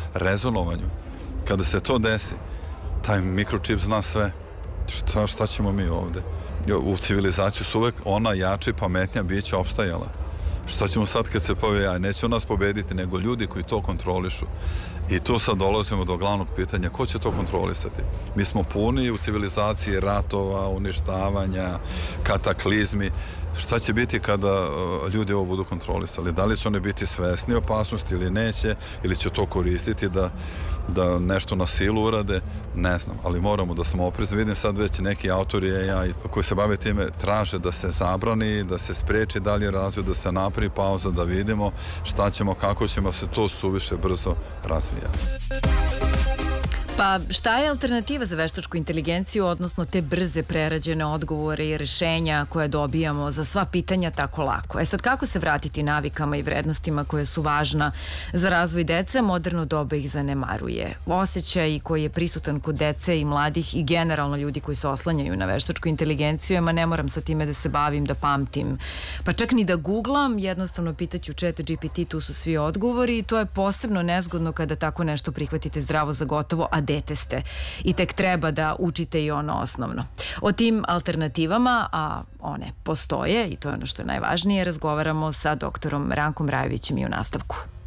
rezonovanju. Kada se to desi, taj mikročip zna sve. Šta ćemo mi ovde? U civilizaciju su uvek ona jača i pametnija bića opstajala. Šta ćemo sad kad se pojavi AI? Neće nas pobediti, nego ljudi koji to kontrolišu. I tu sad dolazimo do glavnog pitanja, ko će to kontrolisati? Mi smo puni u civilizaciji ratova, uništavanja, kataklizmi. Šta će biti kada ljudi ovo budu kontrolisali? Da li će oni biti svesni opasnosti ili neće, ili će to koristiti da nešto na silu urade? Ne znam, ali moramo da smo oprezni. Vidim sad već neki autori AI koji se bave time traže da se zabrani, da se spreči dalje razvoj, da se napravi pauza, da vidimo šta ćemo, kako ćemo, se to suviše brzo razvija. Pa šta je alternativa za veštačku inteligenciju, odnosno te brze prerađene odgovore i rešenja koje dobijamo za sva pitanja tako lako? Sad, kako se vratiti navikama i vrednostima koje su važna za razvoj dece? Moderno doba ih zanemaruje. Osjećaj koji je prisutan kod dece i mladih i generalno ljudi koji se oslanjaju na veštačku inteligenciju, ne moram sa time da se bavim, da pamtim, pa čak ni da googlam, jednostavno pitaću ChatGPT, tu su svi odgovori i to je posebno nezgodno kada tako nešto prihvatite zdravo za gotovo, a dete ste i tek treba da učite i ono osnovno. O tim alternativama, a one postoje i to je ono što je najvažnije, razgovaramo sa doktorom Rankom Rajovićem i u nastavku.